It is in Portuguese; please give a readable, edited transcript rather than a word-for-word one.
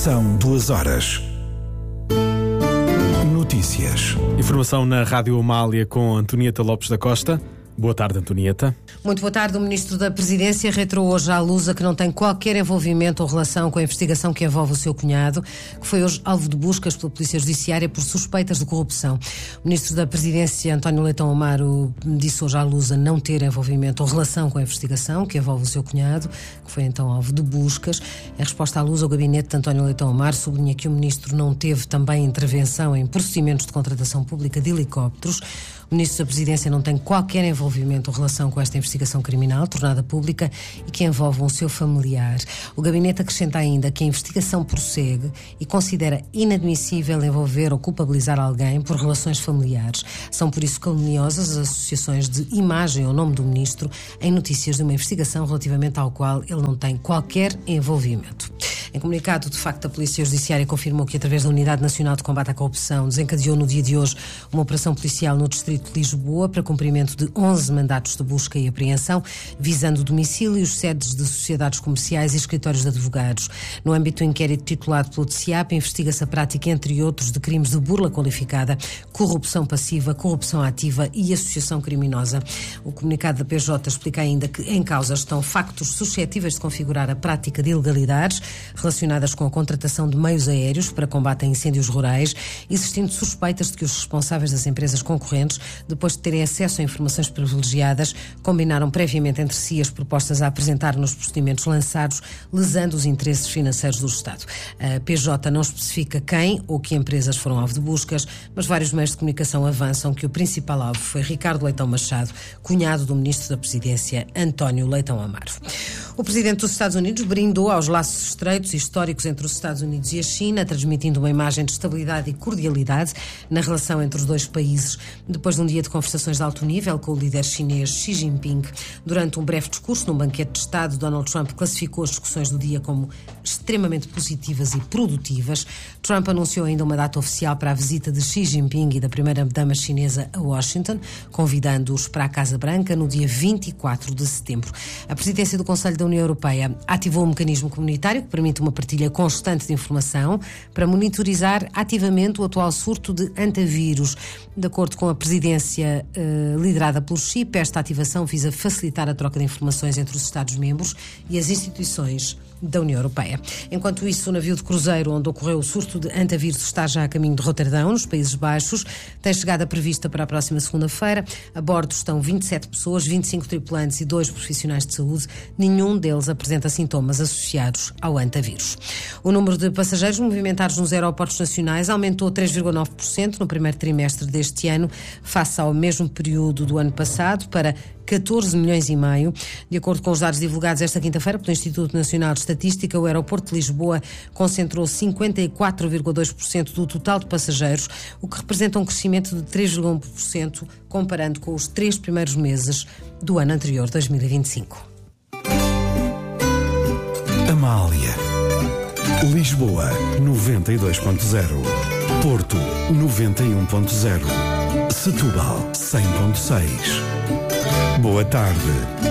São 2 horas. Notícias. Informação na Rádio Amália com Antonieta Lopes da Costa. Boa tarde, Antonieta. Muito boa tarde. O Ministro da Presidência reiterou hoje à Lusa que não tem qualquer envolvimento ou relação com a investigação que envolve o seu cunhado, que foi hoje alvo de buscas pela Polícia Judiciária por suspeitas de corrupção. O Ministro da Presidência, António Leitão Amaro, disse hoje à Lusa não ter envolvimento ou relação com a investigação que envolve o seu cunhado, que foi então alvo de buscas. Em resposta à Lusa, o gabinete de António Leitão Amaro sublinha que o Ministro não teve também intervenção em procedimentos de contratação pública de helicópteros. O Ministro da Presidência não tem qualquer envolvimento ou relação com esta investigação criminal tornada pública e que envolve um seu familiar. O gabinete acrescenta ainda que a investigação prossegue e considera inadmissível envolver ou culpabilizar alguém por relações familiares. São por isso caluniosas as associações de imagem ao nome do Ministro em notícias de uma investigação relativamente ao qual ele não tem qualquer envolvimento. Em comunicado, de facto, a Polícia Judiciária confirmou que, através da Unidade Nacional de Combate à Corrupção, desencadeou no dia de hoje uma operação policial no Distrito de Lisboa para cumprimento de 11 mandatos de busca e apreensão, visando domicílios, sedes de sociedades comerciais e escritórios de advogados. No âmbito do inquérito titulado pelo TSIAP, investiga-se a prática, entre outros, de crimes de burla qualificada, corrupção passiva, corrupção ativa e associação criminosa. O comunicado da PJ explica ainda que em causa estão factos suscetíveis de configurar a prática de ilegalidades relacionadas com a contratação de meios aéreos para combate a incêndios rurais, existindo suspeitas de que os responsáveis das empresas concorrentes, depois de terem acesso a informações privilegiadas, combinaram previamente entre si as propostas a apresentar nos procedimentos lançados, lesando os interesses financeiros do Estado. A PJ não especifica quem ou que empresas foram alvo de buscas, mas vários meios de comunicação avançam que o principal alvo foi Ricardo Leitão Machado, cunhado do Ministro da Presidência, António Leitão Amaro. O Presidente dos Estados Unidos brindou aos laços estreitos e históricos entre os Estados Unidos e a China, transmitindo uma imagem de estabilidade e cordialidade na relação entre os dois países, depois de um dia de conversações de alto nível com o líder chinês Xi Jinping. Durante um breve discurso num banquete de Estado, Donald Trump classificou as discussões do dia como extremamente positivas e produtivas. Trump anunciou ainda uma data oficial para a visita de Xi Jinping e da primeira-dama chinesa a Washington, convidando-os para a Casa Branca no dia 24 de setembro. A presidência do Conselho da União Europeia ativou um mecanismo comunitário que permite uma partilha constante de informação para monitorizar ativamente o atual surto de antavírus. De acordo com a presidência liderada pelo Chipre, esta ativação visa facilitar a troca de informações entre os Estados-membros e as instituições da União Europeia. Enquanto isso, o navio de cruzeiro onde ocorreu o surto de antavírus está já a caminho de Roterdão, nos Países Baixos. Tem chegada prevista para a próxima segunda-feira. A bordo estão 27 pessoas, 25 tripulantes e 2 profissionais de saúde. Nenhum deles apresenta sintomas associados ao antavírus. O número de passageiros movimentados nos aeroportos nacionais aumentou 3,9% no primeiro trimestre deste ano, face ao mesmo período do ano passado, para 14 milhões e meio. De acordo com os dados divulgados esta quinta-feira pelo Instituto Nacional de Estatística, o aeroporto de Lisboa concentrou 54,2% do total de passageiros, o que representa um crescimento de 3,1% comparando com os 3 primeiros meses do ano anterior, 2025. Amália. Lisboa 92.0. Porto 91.0. Setúbal 100.6. Boa tarde.